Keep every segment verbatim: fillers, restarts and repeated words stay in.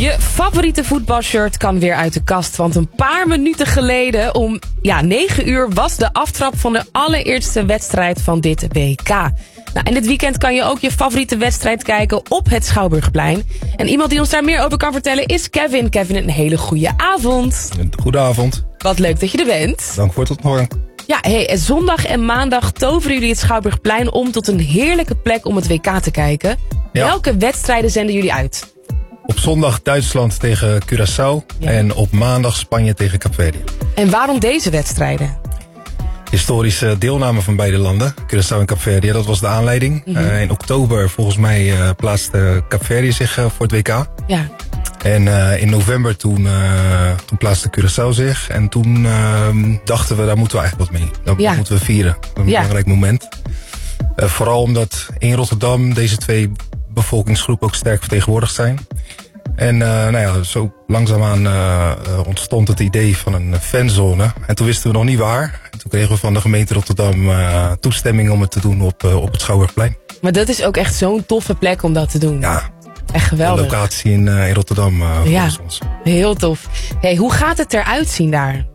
Je favoriete voetbalshirt kan weer uit de kast. Want een paar minuten geleden om ja, negen uur was de aftrap van de allereerste wedstrijd van dit W K. Nou, en dit weekend kan je ook je favoriete wedstrijd kijken op het Schouwburgplein. En iemand die ons daar meer over kan vertellen is Kevin. Kevin, een hele goede avond. Goedenavond. Wat leuk dat je er bent. Dank voor het ontvangen. Ja, hey, zondag en maandag toveren jullie het Schouwburgplein om tot een heerlijke plek om het W K te kijken. Ja. Welke wedstrijden zenden jullie uit? Op zondag Duitsland tegen Curaçao ja. en op maandag Spanje tegen Kaapverdië. En waarom deze wedstrijden? Historische deelname van beide landen, Curaçao en Kaapverdië, dat was de aanleiding. Mm-hmm. Uh, in oktober volgens mij uh, plaatste Kaapverdië zich uh, voor het W K. Ja. En uh, in november toen, uh, toen plaatste Curaçao zich. En toen uh, dachten we, daar moeten we eigenlijk wat mee. Dat ja. moeten we vieren. Een ja. belangrijk moment. Uh, vooral omdat in Rotterdam deze twee bevolkingsgroepen ook sterk vertegenwoordigd zijn. En uh, nou ja, zo langzaamaan uh, ontstond het idee van een fanzone. En toen wisten we nog niet waar. En toen kregen we van de gemeente Rotterdam uh, toestemming om het te doen op, uh, op het Schouwburgplein. Maar dat is ook echt zo'n toffe plek om dat te doen. Ja. Echt geweldig. De locatie in, uh, in Rotterdam uh, ja, ons. Heel tof. Hey, hoe gaat het eruit zien daar?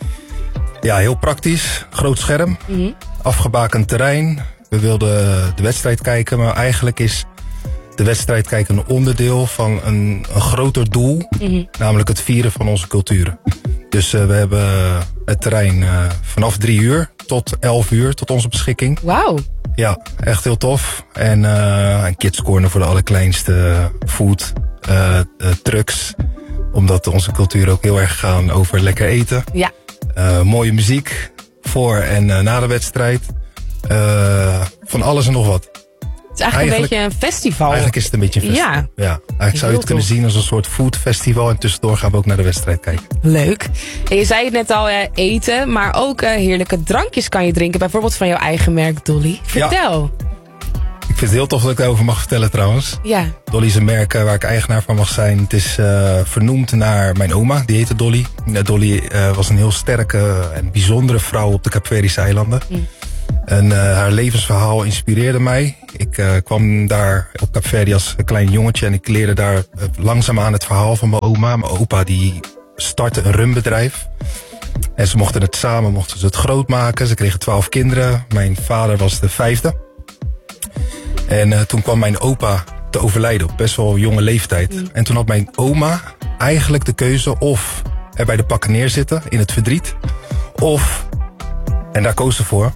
Ja, heel praktisch. Groot scherm. Mm-hmm. Afgebakend terrein. We wilden de wedstrijd kijken, maar eigenlijk is de wedstrijd kijken een onderdeel van een, een groter doel. Mm-hmm. Namelijk het vieren van onze culturen. Dus uh, we hebben het terrein uh, vanaf drie uur tot elf uur tot onze beschikking. Wauw. Ja, echt heel tof. En uh, een kids corner voor de allerkleinste, food, uh, uh, trucks. Omdat onze cultuur ook heel erg gaan over lekker eten. Ja. Uh, mooie muziek voor en uh, na de wedstrijd. Uh, van alles en nog wat. Het is eigenlijk, eigenlijk een beetje een festival. Eigenlijk is het een beetje een festival. Ja. ja. Eigenlijk zou je het kunnen zien als een soort foodfestival. En tussendoor gaan we ook naar de wedstrijd kijken. Leuk. En je zei het net al, eh, eten. Maar ook uh, heerlijke drankjes kan je drinken. Bijvoorbeeld van jouw eigen merk Dolly. Vertel. Ja. Ik vind het heel tof dat ik daarover mag vertellen trouwens. Ja. Dolly is een merk uh, waar ik eigenaar van mag zijn. Het is uh, vernoemd naar mijn oma. Die heette Dolly. Uh, Dolly uh, was een heel sterke en bijzondere vrouw op de Kaapverdische eilanden. Mm. En uh, haar levensverhaal inspireerde mij. Ik uh, kwam daar op Kaapverdië als een klein jongetje en ik leerde daar uh, langzaamaan het verhaal van mijn oma. Mijn opa die startte een rumbedrijf. En ze mochten het samen, mochten ze het groot maken. Ze kregen twaalf kinderen. Mijn vader was de vijfde. En uh, toen kwam mijn opa te overlijden op best wel jonge leeftijd. Mm. En toen had mijn oma eigenlijk de keuze of er bij de pakken neerzitten in het verdriet. Of, en daar koos ze voor,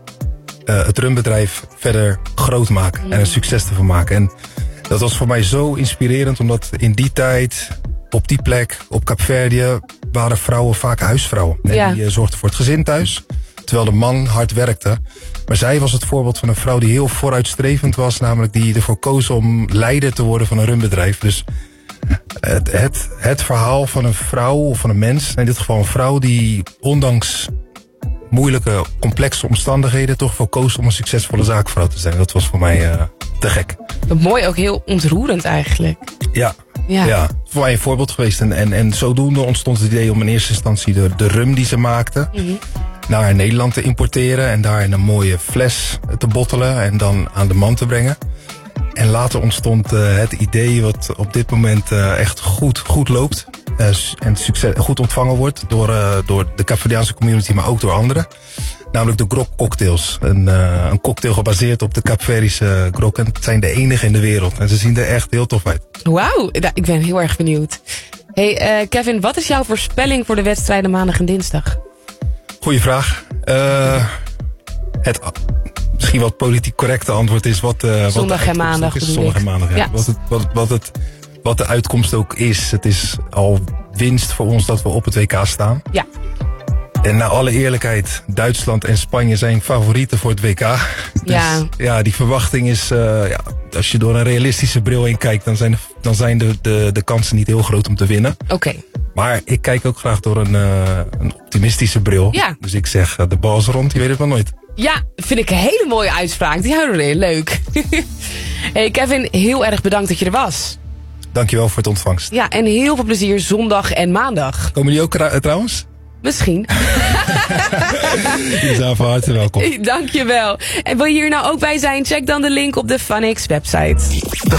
Uh, het rumbedrijf verder groot maken mm. en een succes ervan maken. En dat was voor mij zo inspirerend, omdat in die tijd, op die plek, op Kaapverdië, waren vrouwen vaak huisvrouwen. En ja. die uh, zorgden voor het gezin thuis, terwijl de man hard werkte. Maar zij was het voorbeeld van een vrouw die heel vooruitstrevend was, namelijk die ervoor koos om leider te worden van een rumbedrijf. Dus het, het, het verhaal van een vrouw, of van een mens, in dit geval een vrouw die ondanks moeilijke, complexe omstandigheden toch voor koos om een succesvolle zaakvrouw te zijn. Dat was voor mij uh, te gek. Mooi, ook heel ontroerend eigenlijk. Ja, ja. ja. Voor mij een voorbeeld geweest. En, en, en zodoende ontstond het idee om in eerste instantie de, de rum die ze maakte mm-hmm. naar Nederland te importeren en daar in een mooie fles te bottelen en dan aan de man te brengen. En later ontstond uh, het idee wat op dit moment uh, echt goed, goed loopt. Uh, en succes, goed ontvangen wordt door, uh, door de Kaapverdiaanse community, maar ook door anderen. Namelijk de grog cocktails. Een, uh, een cocktail gebaseerd op de Kaapverdische grog. En het zijn de enige in de wereld. En ze zien er echt heel tof uit. Wauw, ik ben heel erg benieuwd. Hey uh, Kevin, wat is jouw voorspelling voor de wedstrijden maandag en dinsdag? Goeie vraag. Uh, het... Misschien wat politiek correcte antwoord is wat, uh, zondag wat en maandag is. Zondag en maandag, ja. ja. Wat, het, wat, wat, het, wat de uitkomst ook is. Het is al winst voor ons dat we op het W K staan. Ja. En naar alle eerlijkheid, Duitsland en Spanje zijn favorieten voor het W K. Dus ja, ja die verwachting is, uh, ja, als je door een realistische bril in kijkt, dan zijn, de, dan zijn de, de, de kansen niet heel groot om te winnen. Oké. Okay. Maar ik kijk ook graag door een, uh, een optimistische bril. Ja. Dus ik zeg, uh, de bal is rond, je weet het wel nooit. Ja, vind ik een hele mooie uitspraak. Die houden we erin. Leuk. Hey Kevin, heel erg bedankt dat je er was. Dankjewel voor het ontvangst. Ja, en heel veel plezier zondag en maandag. Komen jullie ook uh, trouwens? Misschien. Je zijn van harte welkom. Dankjewel. En wil je hier nou ook bij zijn? Check dan de link op de Funix website.